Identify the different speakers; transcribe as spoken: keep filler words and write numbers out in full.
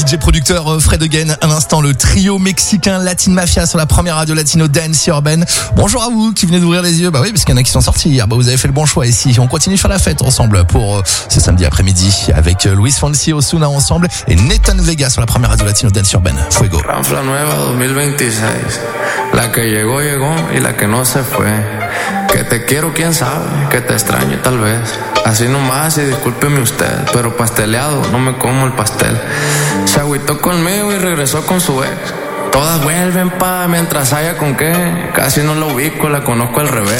Speaker 1: J producteur Fred Again. À l'instant, le trio mexicain Latin Mafia sur la première radio latino dance urbaine. Bonjour à vous qui venez d'ouvrir les yeux. Bah oui, parce qu'il y en a qui sont sortis hier. Bah vous avez fait le bon choix ici. On continue de faire la fête ensemble pour euh, ce samedi après-midi avec Luis Fonsi, Ozuna ensemble et Nathan Vega sur la première radio latino dance urbaine. Fuego.
Speaker 2: Ranfla nueva dos mil veintiséis. La que llegó, llegó y la que no se fue. Que te quiero, quién sabe, que te extraño tal vez. Así nomás y discúlpeme usted, pero pasteleado, no me como el pastel. Se agüitó conmigo y regresó con su ex. Todas vuelven pa' mientras haya con qué. Casi no la ubico, la conozco al revés.